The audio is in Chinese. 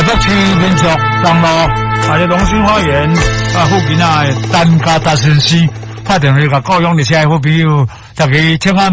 福区民俗东路这龙兴花园附近单家达先生打电话甲雇佣你些好朋友，大家请按